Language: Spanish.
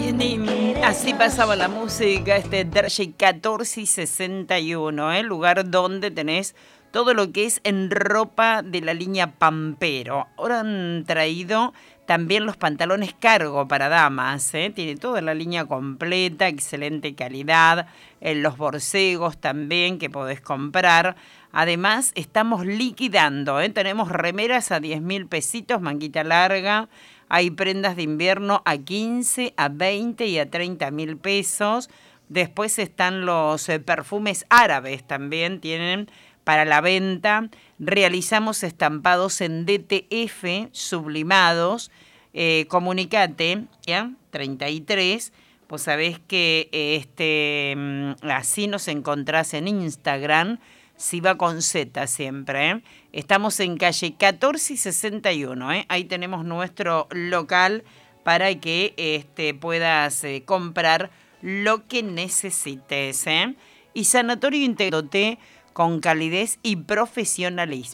Así pasaba la música, Dershi 1461, lugar donde tenés todo lo que es en ropa de la línea Pampero. Ahora han traído también los pantalones cargo para damas, tiene toda la línea completa, excelente calidad, los borcegos también que podés comprar. Además, estamos liquidando, tenemos remeras a 10.000 pesitos, manguita larga. Hay prendas de invierno a 15, a 20 y a 30.000 pesos. Después están los perfumes árabes también, tienen para la venta. Realizamos estampados en DTF sublimados. Comunicate, ¿ya? 33. Pues sabés que así nos encontrás en Instagram. Si va con Z siempre, Estamos en calle 14 y 61, Ahí tenemos nuestro local para que puedas comprar lo que necesites, Y Sanatorio Integrote con calidez y profesionalismo.